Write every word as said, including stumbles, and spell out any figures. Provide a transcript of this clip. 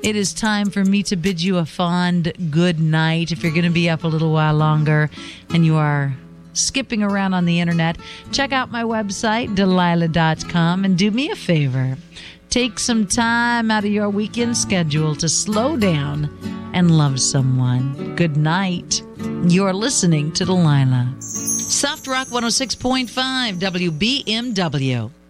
It is time for me to bid you a fond good night. If you're going to be up a little while longer and you are skipping around on the internet, check out my website, Delilah dot com, and do me a favor. Take some time out of your weekend schedule to slow down and love someone. Good night. You're listening to Delilah. Soft Rock one oh six point five W B M W.